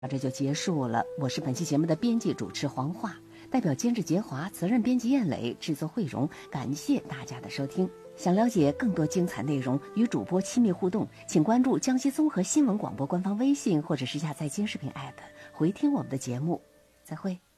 这就结束了。我是本期节目的编辑主持黄华，代表监制杰华，责任编辑燕磊，制作慧荣，感谢大家的收听。想了解更多精彩内容，与主播亲密互动，请关注江西综合新闻广播官方微信，或者是下载京视频 APP 回听我们的节目。再会。